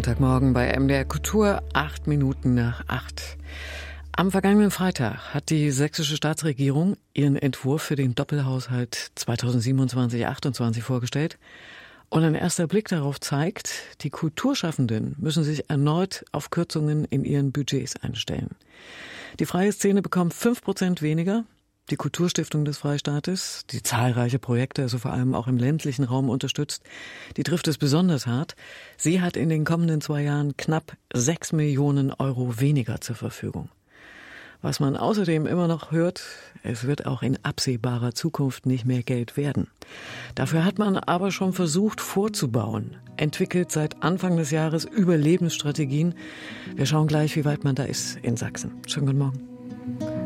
Montagmorgen bei MDR Kultur, 8 Minuten nach 8. Am vergangenen Freitag hat die sächsische Staatsregierung ihren Entwurf für den Doppelhaushalt 2027-28 vorgestellt. Und ein erster Blick darauf zeigt, die Kulturschaffenden müssen sich erneut auf Kürzungen in ihren Budgets einstellen. Die freie Szene bekommt 5% weniger. Die Kulturstiftung des Freistaates, die zahlreiche Projekte, also vor allem auch im ländlichen Raum unterstützt, die trifft es besonders hart. Sie hat in den kommenden 2 Jahren knapp 6 Millionen Euro weniger zur Verfügung. Was man außerdem immer noch hört, es wird auch in absehbarer Zukunft nicht mehr Geld werden. Dafür hat man aber schon versucht vorzubauen, entwickelt seit Anfang des Jahres Überlebensstrategien. Wir schauen gleich, wie weit man da ist in Sachsen. Schönen guten Morgen.